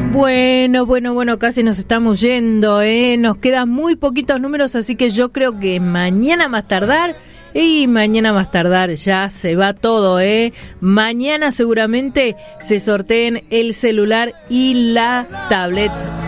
Bueno, casi nos estamos yendo, nos quedan muy poquitos números, así que yo creo que mañana más tardar ya se va todo, Mañana seguramente se sorteen el celular y la tablet.